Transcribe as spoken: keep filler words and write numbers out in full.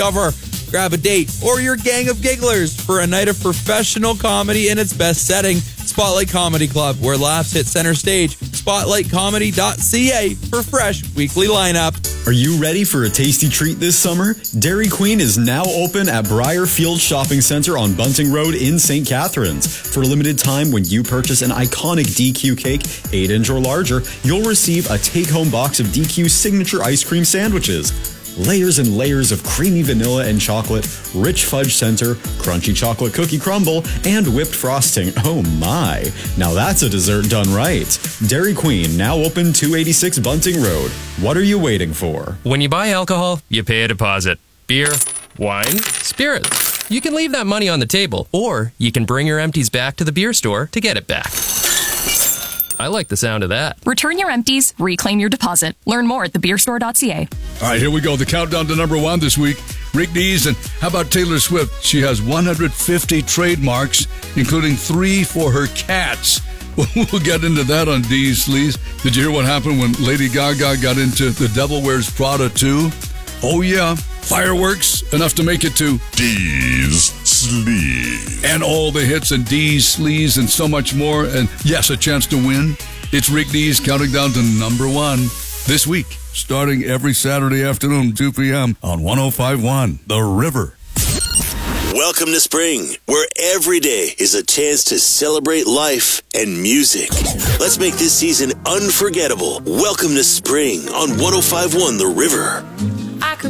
cover. Grab a date or your gang of gigglers for a night of professional comedy in its best setting. Spotlight Comedy Club, where laughs hit center stage. spotlight comedy dot c a for fresh weekly lineup. Are you ready for a tasty treat this summer? Dairy Queen is now open at Briarfield Shopping Center on Bunting Road in Saint Catharines. For a limited time, when you purchase an iconic D Q cake, eight inch or larger, you'll receive a take-home box of D Q signature ice cream sandwiches. Layers and layers of creamy vanilla and chocolate, rich fudge center, crunchy chocolate cookie crumble, and whipped frosting. Oh my. Now that's a dessert done right. Dairy Queen, now open two eighty-six Bunting Road. What are you waiting for? When you buy alcohol, you pay a deposit. Beer, wine, spirits. You can leave that money on the table, or you can bring your empties back to the beer store to get it back. I like the sound of that. Return your empties, reclaim your deposit. Learn more at the beer store dot c a. All right, here we go. The countdown to number one this week. Rick Dees, and how about Taylor Swift? She has one hundred fifty trademarks, including three for her cats. We'll get into that on Dees Sleaze. Did you hear what happened when Lady Gaga got into The Devil Wears Prada two? Oh, yeah. Fireworks, enough to make it to Dees Sleaze. And all the hits and Dees Sleaze and so much more. And yes, a chance to win. It's Rick Dees counting down to number one this week, starting every Saturday afternoon, two p.m. on one oh five point one The River. Welcome to spring, where every day is a chance to celebrate life and music. Let's make this season unforgettable. Welcome to spring on one oh five point one The River. I could